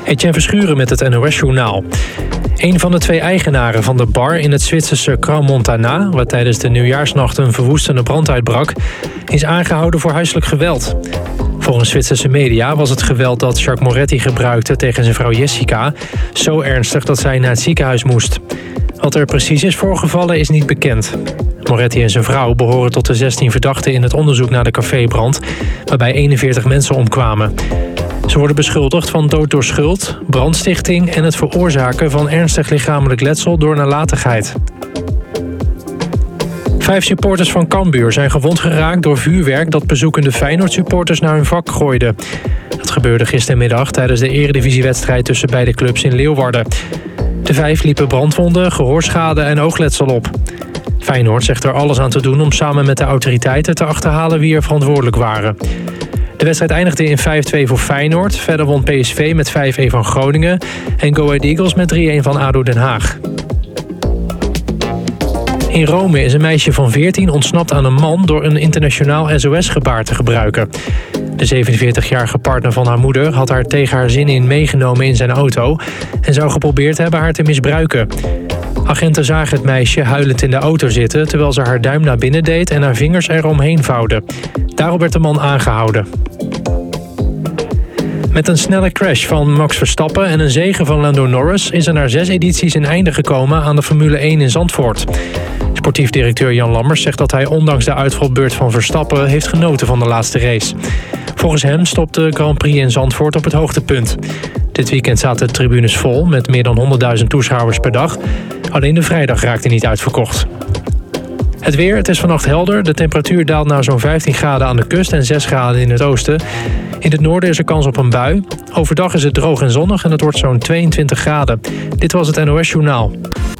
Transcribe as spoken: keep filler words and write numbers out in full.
Etienne Verschuren met het N O S-journaal. Een van de twee eigenaren van de bar in het Zwitserse Crans-Montana, waar tijdens de nieuwjaarsnacht een verwoestende brand uitbrak, is aangehouden voor huiselijk geweld. Volgens Zwitserse media was het geweld dat Jacques Moretti gebruikte tegen zijn vrouw Jessica zo ernstig dat zij naar het ziekenhuis moest. Wat er precies is voorgevallen is niet bekend. Moretti en zijn vrouw behoren tot de zestien verdachten in het onderzoek naar de cafébrand, waarbij eenenveertig mensen omkwamen. Ze worden beschuldigd van dood door schuld, brandstichting en het veroorzaken van ernstig lichamelijk letsel door nalatigheid. Vijf supporters van Cambuur zijn gewond geraakt door vuurwerk dat bezoekende Feyenoord-supporters naar hun vak gooiden. Dat gebeurde gistermiddag tijdens de eredivisiewedstrijd tussen beide clubs in Leeuwarden. De vijf liepen brandwonden, gehoorschade en oogletsel op. Feyenoord zegt er alles aan te doen om samen met de autoriteiten te achterhalen wie er verantwoordelijk waren. De wedstrijd eindigde in vijf twee voor Feyenoord. Verder won P S V met vijf een van Groningen en Go Ahead Eagles met drie een van A D O Den Haag. In Rome is een meisje van veertien ontsnapt aan een man door een internationaal S O S-gebaar te gebruiken. De zevenenveertigjarige partner van haar moeder had haar tegen haar zin in meegenomen in zijn auto en zou geprobeerd hebben haar te misbruiken. Agenten zagen het meisje huilend in de auto zitten terwijl ze haar duim naar binnen deed en haar vingers eromheen vouwde. Daarop werd de man aangehouden. Met een snelle crash van Max Verstappen en een zege van Lando Norris is er na zes edities een einde gekomen aan de Formule één in Zandvoort. Sportief directeur Jan Lammers zegt dat hij ondanks de uitvalbeurt van Verstappen heeft genoten van de laatste race. Volgens hem stopt de Grand Prix in Zandvoort op het hoogtepunt. Dit weekend zaten de tribunes vol met meer dan honderdduizend toeschouwers per dag. Alleen de vrijdag raakte niet uitverkocht. Het weer, het is vannacht helder. De temperatuur daalt naar zo'n vijftien graden aan de kust en zes graden in het oosten. In het noorden is er kans op een bui. Overdag is het droog en zonnig en het wordt zo'n tweeëntwintig graden. Dit was het N O S Journaal.